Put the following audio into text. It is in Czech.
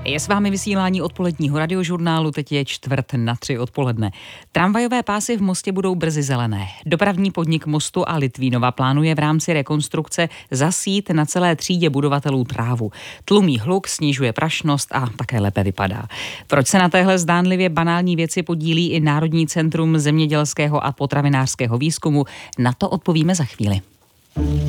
Je s vámi vysílání odpoledního radiožurnálu, teď je 2:45 odpoledne. Tramvajové pásy v Mostě budou brzy zelené. Dopravní podnik Mostu a Litvínova plánuje v rámci rekonstrukce zasít na celé třídě budovatelů trávu. Tlumí hluk, snižuje prašnost a také lépe vypadá. Proč se na téhle zdánlivě banální věci podílí i Národní centrum zemědělského a potravinářského výzkumu? Na to odpovíme za chvíli.